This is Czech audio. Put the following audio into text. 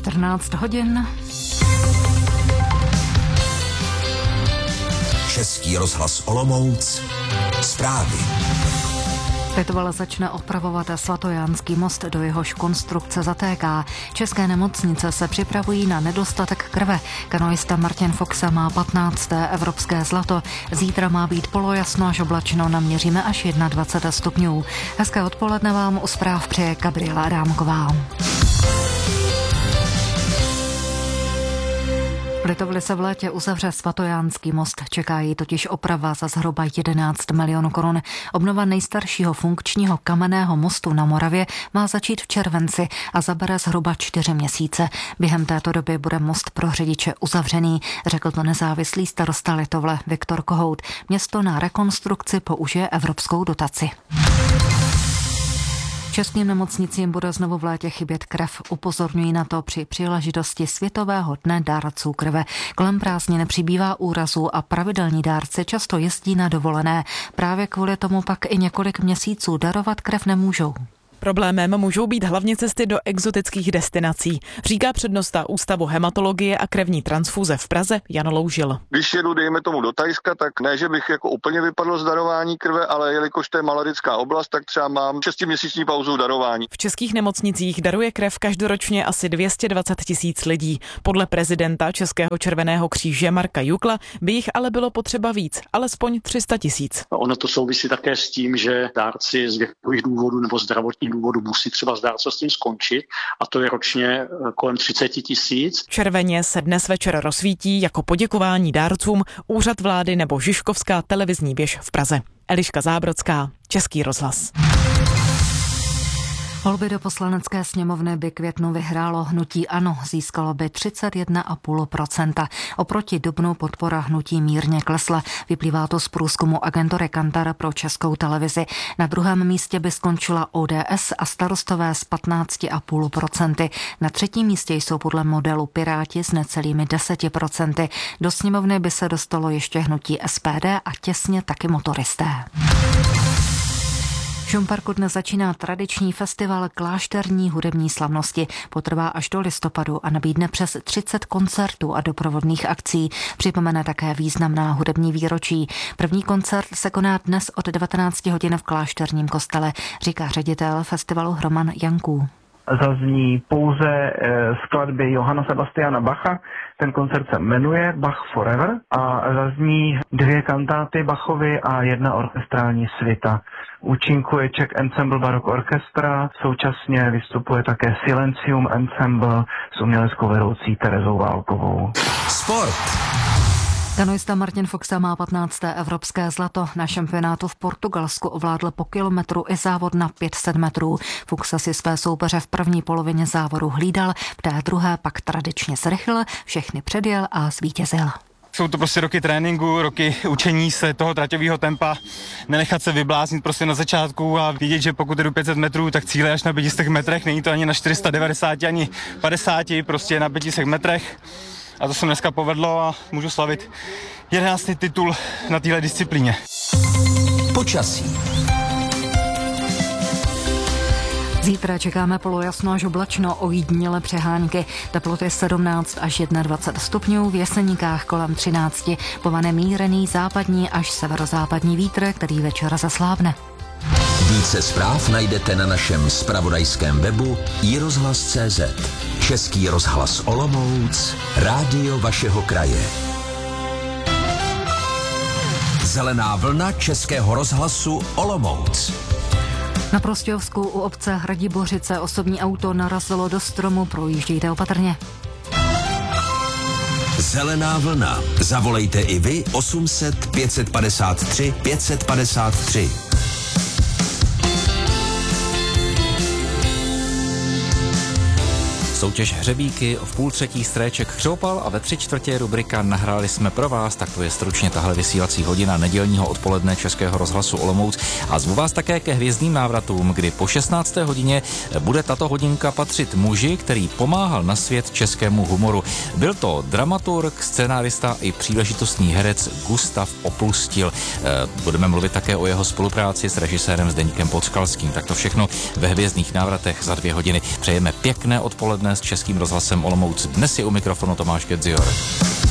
14 hodin. Český rozhlas Olomouc. Zprávy. Litovala začne opravovat Svatojánský most, do jehož konstrukce zatéká. České nemocnice se připravují na nedostatek krve. Kanoista Martin Foxa má 15. evropské zlato. Zítra má být polojasno až oblačno, naměříme až 21 stupňů. Hezké odpoledne vám u zpráv přeje Gabriela Adámková. V Litovli se v létě uzavře Svatojánský most. Čeká ji totiž oprava za zhruba 11 milionů korun. Obnova nejstaršího funkčního kamenného mostu na Moravě má začít v červenci a zabere zhruba 4 měsíce. Během této doby bude most pro řidiče uzavřený, řekl to nezávislý starosta Litovle Viktor Kohout. Město na rekonstrukci použije evropskou dotaci. Českým nemocnicím bude znovu v létě chybět krev. Upozorňují na to při příležitosti Světového dne dárců krve. Kolem prázdnin nepřibývá úrazů a pravidelní dárci často jezdí na dovolené. Právě kvůli tomu pak i několik měsíců darovat krev nemůžou. Problémem můžou být hlavně cesty do exotických destinací, říká přednosta Ústavu hematologie a krevní transfuze v Praze Jan Loužil. Když jedu, dejme tomu, do Thajska, tak ne, že bych jako úplně vypadl z darování krve, ale jelikož to je malarická oblast, tak třeba mám 6měsíční pauzu darování. V českých nemocnicích daruje krev každoročně asi 220 000 lidí. Podle prezidenta Českého červeného kříže Marka Jukla by jich ale bylo potřeba víc, alespoň 300 000. Ono to souvisí také s tím, že dárci z věkových důvodů nebo zdravotních důvodů musí třeba s dárcovstvím skončit, a to je ročně kolem 30 000. Červeně se dnes večer rozsvítí jako poděkování dárcům Úřad vlády nebo Žižkovská televizní věž v Praze. Eliška Zábrodská, Český rozhlas. Volby do Poslanecké sněmovny by květnu vyhrálo hnutí ANO, získalo by 31,5%. Oproti dubnu podpora hnutí mírně klesla. Vyplývá to z průzkumu agentury Kantar pro Českou televizi. Na druhém místě by skončila ODS a Starostové s 15,5%. Na třetím místě jsou podle modelu Piráti s necelými 10%. Do sněmovny by se dostalo ještě hnutí SPD a těsně taky motoristé. V Šumperku dnes začíná tradiční festival klášterní hudební slavnosti. Potrvá až do listopadu a nabídne přes 30 koncertů a doprovodných akcí. Připomene také významná hudební výročí. První koncert se koná dnes od 19 hodin v klášterním kostele, říká ředitel festivalu Roman Janků. Zazní pouze skladby Johanna Sebastiana Bacha, ten koncert se jmenuje Bach Forever a zazní 2 kantáty Bachovy a 1 orchestrální svita. Účinkuje Czech Ensemble Baroque Orchestra, současně vystupuje také Silencium Ensemble s uměleckou vedoucí Terezou Válkovou. Sport. Kanoista Martin Foxa má 15. evropské zlato. Na šampionátu v Portugalsku ovládl po kilometru i závod na 500 metrů. Foxa si své soupeře v první polovině závodu hlídal, v té druhé pak tradičně zrychlil, všechny předjel a zvítězil. Jsou to prostě roky tréninku, roky učení se toho traťového tempa, nenechat se vybláznit prostě na začátku a vidět, že pokud jdu 500 metrů, tak cíle až na 500 metrech, není to ani na 490, ani 50, prostě na 500 metrech. A to se dneska povedlo a můžu slavit 11. titul na téhle disciplíně. Počasí. Zítra čekáme polojasno až oblačno, ojedinělé přehánky. Teploty 17 až 21 stupňů, v Jeseníkách kolem 13. Povane mírný západní až severozápadní vítr, který večer zaslábne. Více zpráv najdete na našem zpravodajském webu iRozhlas.cz. Český rozhlas Olomouc, rádio vašeho kraje. Zelená vlna Českého rozhlasu Olomouc. Na Prostějovsku u obce Hradibořice osobní auto narazilo do stromu, projíždějte opatrně. Zelená vlna. Zavolejte i vy 800 553 553. Soutěž hřebíky, v 2:30 Stréček Křoupal a ve 3/4 rubrika Nahráli jsme pro vás, tak to je stručně tahle vysílací hodina nedělního odpoledne Českého rozhlasu Olomouc a zvu vás také ke hvězdným návratům, kdy po 16. hodině bude tato hodinka patřit muži, který pomáhal na svět českému humoru. Byl to dramaturg, scénárista i příležitostný herec Gustav Opustil. Budeme mluvit také o jeho spolupráci s režisérem Zdeňkem Podskalským. Tak to všechno ve hvězdných návratech za 2 hodiny. Přejeme pěkné odpoledne s Českým rozhlasem Olomouc. Dnes je u mikrofonu Tomáš Kedzior.